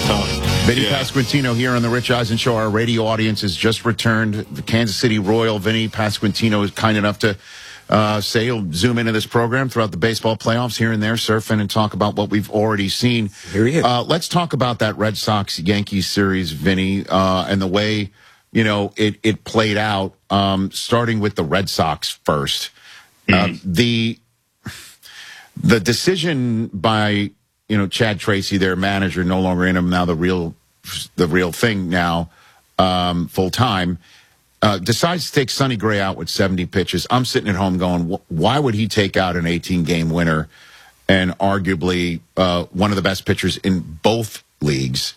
tough. Vinny Pasquantino here on the Rich Eisen Show. Our radio audience has just returned. The Kansas City Royal, Vinny Pasquantino, is kind enough to say he'll zoom into this program throughout the baseball playoffs here and there, surfing and talk about what we've already seen. Here he is. Let's talk about that Red Sox-Yankees series, Vinny, and the way, it played out, starting with the Red Sox first. The decision by, Chad Tracy, their manager, no longer in him now, the real thing now, full time, decides to take Sonny Gray out with 70 pitches. I'm sitting at home going, why would he take out an 18-game winner and arguably one of the best pitchers in both leagues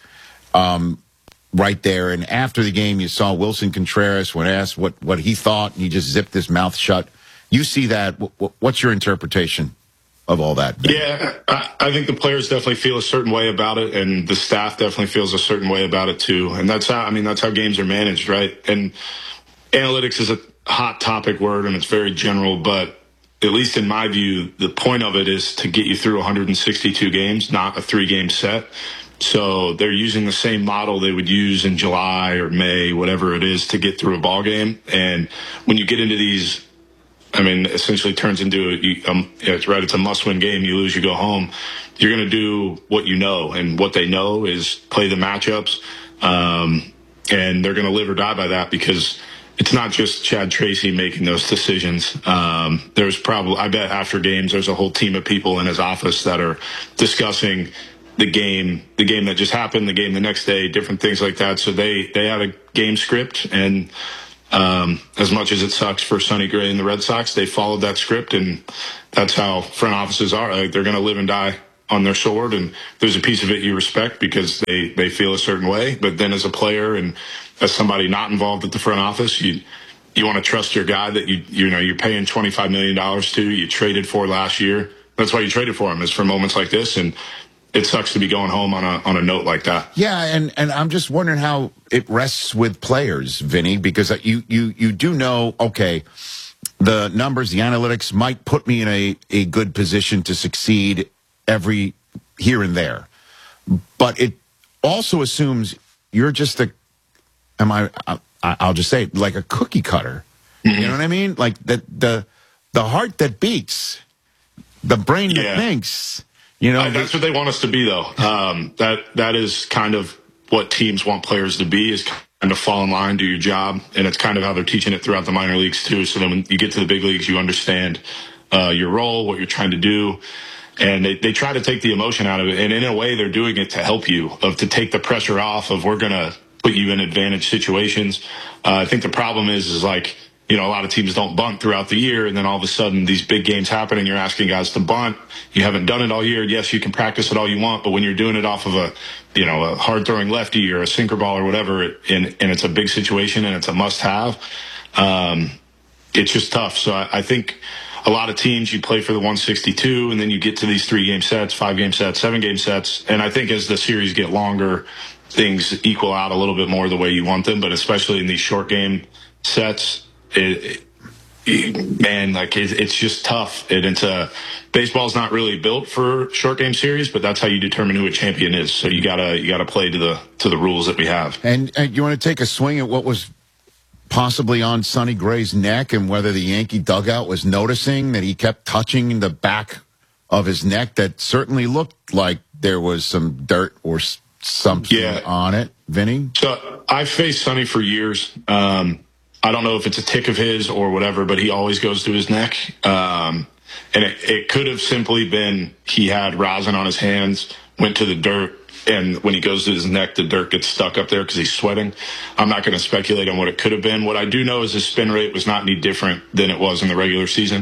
right there? And after the game, you saw Wilson Contreras when asked what he thought, and he just zipped his mouth shut. You see that. What's your interpretation of all that? Yeah, I think the players definitely feel a certain way about it, and the staff definitely feels a certain way about it too. And that's how games are managed, right? And analytics is a hot topic word, and it's very general, but at least in my view, the point of it is to get you through 162 games, not a 3-game set. So they're using the same model they would use in July or May, whatever it is, to get through a ball game. And when you get into these, essentially turns into it's a must-win game. You lose, you go home. You're going to do what you know, and what they know is play the matchups, and they're going to live or die by that, because it's not just Chad Tracy making those decisions. There's probably, I bet after games, there's a whole team of people in his office that are discussing the game that just happened, the game the next day, different things like that. So they have a game script, and as much as it sucks for Sonny Gray and the Red Sox, they followed that script, and that's how front offices are. Like, they're going to live and die on their sword, and there's a piece of it you respect because they feel a certain way. But then as a player and as somebody not involved at the front office, you want to trust your guy that you're paying $25 million to, you traded for last year. That's why you traded for him, is for moments like this, and it sucks to be going home on a note like that. Yeah, and I'm just wondering how it rests with players, Vinny, because you do know, okay, the numbers, the analytics might put me in a good position to succeed every here and there, but it also assumes you're just I'll just say it, like a cookie cutter. Mm-hmm. You know what I mean? Like the heart that beats, the brain that thinks. That's what they want us to be, though. That is kind of what teams want players to be, is kind of fall in line, do your job, and it's kind of how they're teaching it throughout the minor leagues too. So then when you get to the big leagues, you understand your role, what you're trying to do, and they try to take the emotion out of it. And in a way, they're doing it to help you, to take the pressure off of, we're going to put you in advantage situations. I think the problem is like, a lot of teams don't bunt throughout the year, and then all of a sudden these big games happen and you're asking guys to bunt. You haven't done it all year. Yes, you can practice it all you want, but when you're doing it off of a hard throwing lefty or a sinker ball or whatever, and it's a big situation and it's a must have, it's just tough. So I think a lot of teams, you play for the 162 and then you get to these 3-game sets, 5-game sets, 7-game sets. And I think as the series get longer, things equal out a little bit more the way you want them. But especially in these short game sets, it's just tough. Baseball's not really built for short game series, but that's how you determine who a champion is. So you gotta play to the rules that we have. And you want to take a swing at what was possibly on Sonny Gray's neck, and whether the Yankee dugout was noticing that he kept touching the back of his neck? That certainly looked like there was some dirt or something on it, Vinny. So I've faced Sonny for years. I don't know if it's a tick of his or whatever, but he always goes to his neck. And it could have simply been he had rosin on his hands, went to the dirt, and when he goes to his neck, the dirt gets stuck up there because he's sweating. I'm not going to speculate on what it could have been. What I do know is his spin rate was not any different than it was in the regular season.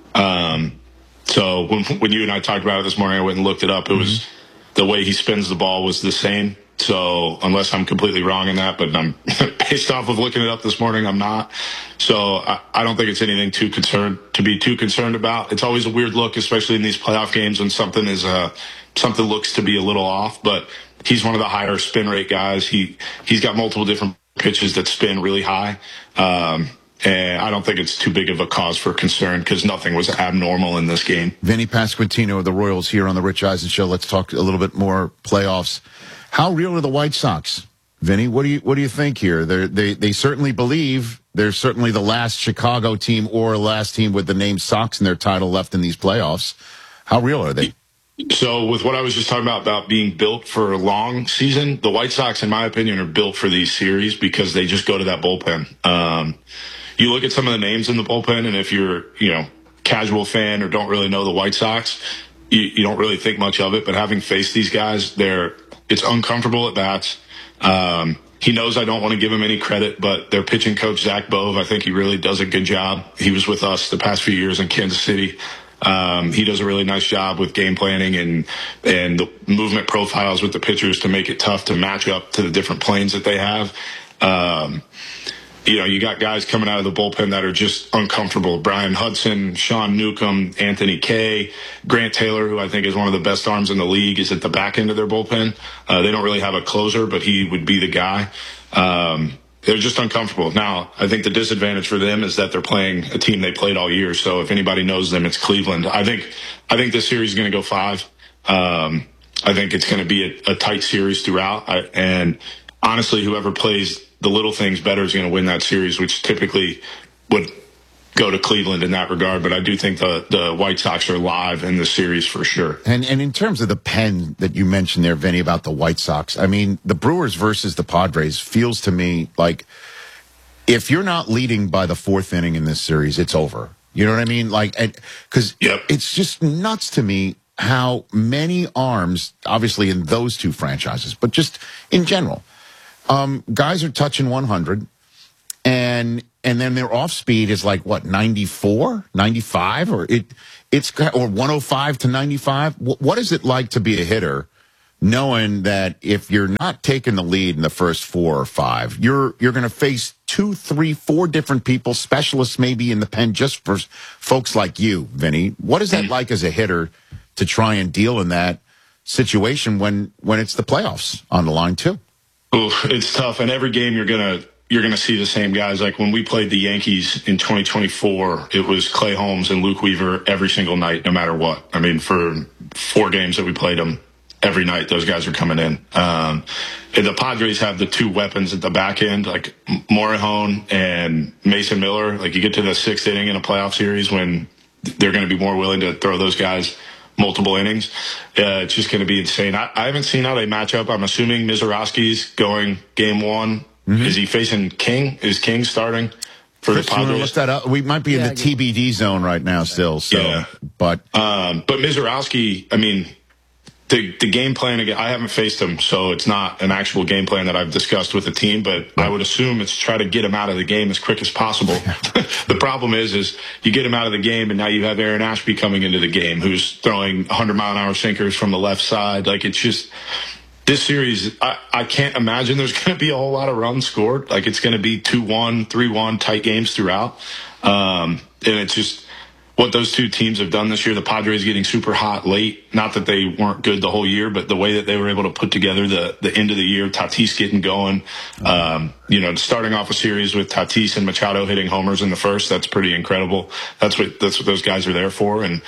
So when you and I talked about it this morning, I went and looked it up. It was the way he spins the ball was the same. So unless I'm completely wrong in that, but I'm based off of looking it up this morning, I'm not. So I don't think it's anything to be too concerned about. It's always a weird look, especially in these playoff games, when something looks to be a little off. But he's one of the higher spin rate guys. He's got multiple different pitches that spin really high. And I don't think it's too big of a cause for concern because nothing was abnormal in this game. Vinny Pasquantino of the Royals here on the Rich Eisen Show. Let's talk a little bit more playoffs. How real are the White Sox, Vinny? What do you think here? They certainly believe they're certainly the last Chicago team or last team with the name Sox in their title left in these playoffs. How real are they? So with what I was just talking about being built for a long season, the White Sox, in my opinion, are built for these series because they just go to that bullpen. You look at some of the names in the bullpen, and if you're, casual fan or don't really know the White Sox, you don't really think much of it. But having faced these guys, it's uncomfortable at bats. He knows I don't want to give him any credit, but their pitching coach, Zach Bove, I think he really does a good job. He was with us the past few years in Kansas City. He does a really nice job with game planning and the movement profiles with the pitchers to make it tough to match up to the different planes that they have. You got guys coming out of the bullpen that are just uncomfortable. Brian Hudson, Sean Newcomb, Anthony Kay, Grant Taylor, who I think is one of the best arms in the league, is at the back end of their bullpen. They don't really have a closer, but he would be the guy. They're just uncomfortable. Now, I think the disadvantage for them is that they're playing a team they played all year. So if anybody knows them, it's Cleveland. I think this series is going to go 5. I think it's going to be a tight series throughout. And honestly, whoever plays the little things better is going to win that series, which typically would go to Cleveland in that regard. But I do think the White Sox are live in the series for sure. And in terms of the pen that you mentioned there, Vinny, about the White Sox, I mean, the Brewers versus the Padres feels to me like if you're not leading by the 4th inning in this series, it's over. You know what I mean? Like, because it's just nuts to me how many arms, obviously in those two franchises, but just in general, guys are touching 100, and then their off speed is like what, 94, 95, or 105 to 95. What is it like to be a hitter, knowing that if you're not taking the lead in the first 4 or 5, you're going to face 2, 3, 4 different people, specialists maybe in the pen, just for folks like you, Vinny. What is that like as a hitter to try and deal in that situation when it's the playoffs on the line too? Ooh, it's tough. And every game you're gonna see the same guys. Like when we played the Yankees in 2024, it was Clay Holmes and Luke Weaver every single night, no matter what. I mean, for 4 games that we played them, every night those guys are coming in. And the Padres have the 2 weapons at the back end, like Morihone and Mason Miller. Like you get to the 6th inning in a playoff series when they're going to be more willing to throw those guys multiple innings. It's just going to be insane. I haven't seen how they match up. I'm assuming Mizorowski's going game 1. Mm-hmm. Is he facing King? Is King starting for the Padres? Look that up. We might be in the TBD zone right now still. So, yeah. But Mizorowski, I mean, the game plan, again, I haven't faced him, so it's not an actual game plan that I've discussed with the team, but I would assume it's try to get him out of the game as quick as possible. The problem is you get him out of the game, and now you have Aaron Ashby coming into the game, who's throwing 100-mile-an-hour sinkers from the left side. Like, it's just this series, I can't imagine there's going to be a whole lot of runs scored. Like, it's going to be 2-1, 3-1 tight games throughout. And it's just what those two teams have done this year. The Padres getting super hot late. Not that they weren't good the whole year, but the way that they were able to put together the end of the year, Tatis getting going, starting off a series with Tatis and Machado hitting homers in the first, that's pretty incredible. That's what those guys are there for. And,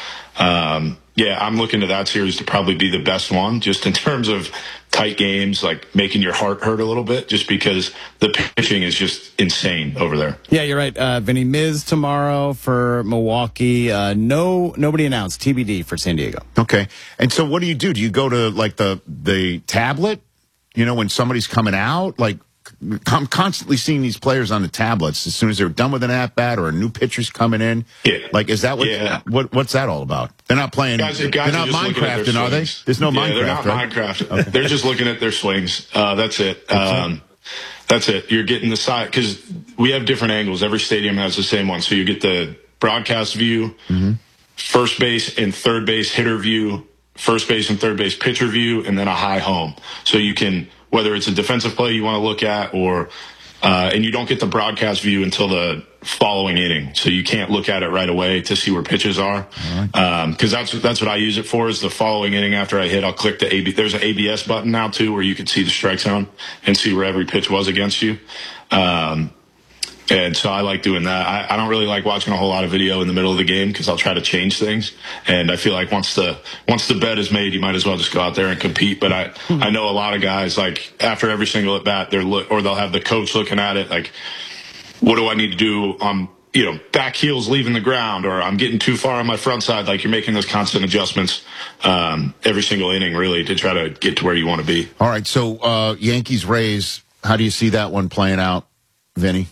I'm looking to that series to probably be the best one, just in terms of tight games, like making your heart hurt a little bit, just because the pitching is just insane over there. Yeah, you're right. Vinny, Miz tomorrow for Milwaukee. Nobody announced. TBD for San Diego. Okay. And so what do you do? Do you go to like the tablet, when somebody's coming out? Like, I'm constantly seeing these players on the tablets as soon as they're done with an at-bat or a new pitcher's coming in. Yeah. Like, is that what's that all about? They're not playing. Guys they're not Minecrafting, are they? There's no Minecraft. They're not right? Minecraft. Okay. They're just looking at their swings. That's it. That's it. You're getting the side, because we have different angles. Every stadium has the same one. So you get the broadcast view, first base and third base hitter view, first base and third base pitcher view, and then a high home. So you can, whether it's a defensive play you want to look at, or and you don't get the broadcast view until the following inning, so you can't look at it right away to see where pitches are. Because that's what I use it for, is the following inning after I hit, I'll click the there's an ABS button now too, where you can see the strike zone and see where every pitch was against you. And so I like doing that. I don't really like watching a whole lot of video in the middle of the game because I'll try to change things. And I feel like once the bet is made, you might as well just go out there and compete. But I know a lot of guys, like after every single at bat, they'll have the coach looking at it like, what do I need to do? Back heels leaving the ground, or I'm getting too far on my front side. Like, you're making those constant adjustments every single inning, really, to try to get to where you want to be. All right, so Yankees-Rays, how do you see that one playing out, Vinny?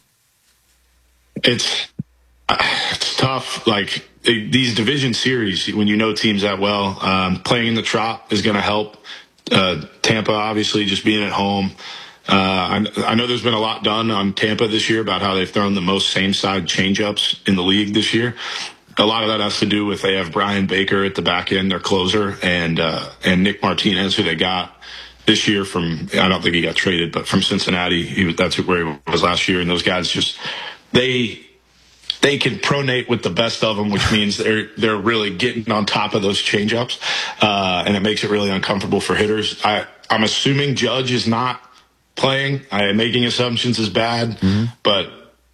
It's tough. Like, these division series, when you know teams that well, playing in the Trop is going to help. Tampa, obviously, just being at home. I know there's been a lot done on Tampa this year about how they've thrown the most same-side changeups in the league this year. A lot of that has to do with they have Brian Baker at the back end, their closer, and Nick Martinez, who they got this year from, I don't think he got traded, but from Cincinnati. That's where he was last year. And those guys just, they can pronate with the best of them, which means they're really getting on top of those changeups, and it makes it really uncomfortable for hitters. I'm assuming Judge is not playing. Making assumptions is bad, but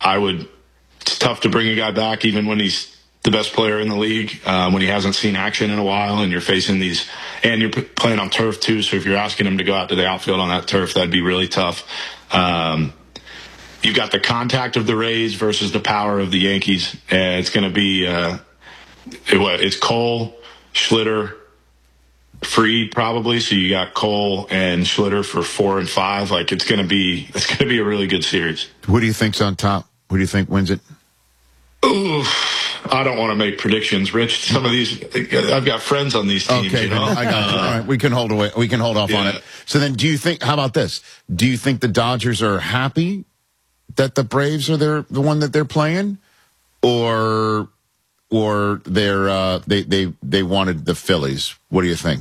it's tough to bring a guy back even when he's the best player in the league, when he hasn't seen action in a while, and you're facing these, and you're playing on turf too. So if you're asking him to go out to the outfield on that turf, that'd be really tough. You've got the contact of the Rays versus the power of the Yankees. It's going to be, it's Cole, Schlitter, Fried probably. So you got Cole and Schlitter for 4 and 5. Like, it's going to be a really good series. Who do you think's on top? Who do you think wins it? Ooh, I don't want to make predictions, Rich. Some of these, I've got friends on these teams. Okay, you know? I got you. All right, we can hold away. We can hold off on it. So then, do you think? How about this? Do you think the Dodgers are happy that the Braves are the one that they're playing, or they're they wanted the Phillies? What do you think?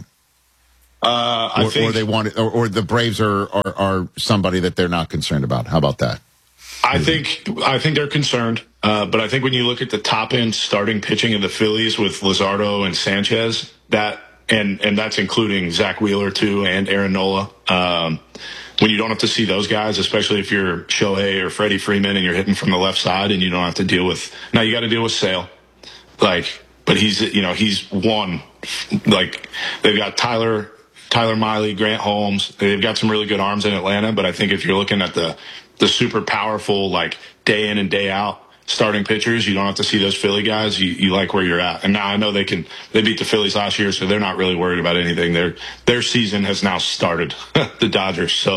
I think, or they wanted, or the Braves are somebody that they're not concerned about. How about that? I think they're concerned, but I think when you look at the top end starting pitching of the Phillies with Luzardo and Sanchez, and that's including Zach Wheeler too and Aaron Nola. When you don't have to see those guys, especially if you're Shohei or Freddie Freeman and you're hitting from the left side, and you don't have to deal with, now you got to deal with Sale, but he's one. Like, they've got Tyler Miley, Grant Holmes. They've got some really good arms in Atlanta, but I think if you're looking at the super powerful, like, day in and day out starting pitchers, you don't have to see those Philly guys. You like where you're at. And now I know they beat the Phillies last year, so they're not really worried about anything. Their season has now started, the Dodgers. So